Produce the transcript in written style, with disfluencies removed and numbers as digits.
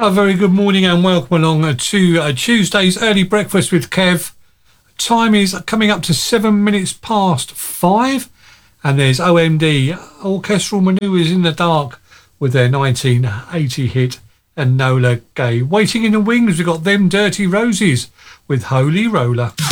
A very good morning and welcome along to Tuesday's Early Breakfast with Kev. Time is coming up to 7 minutes past 5, and there's OMD, Orchestral Manoeuvres in the Dark, with their 1980 hit Enola Gay. Waiting in the wings, we've got Them Dirty Roses with Holy Roller.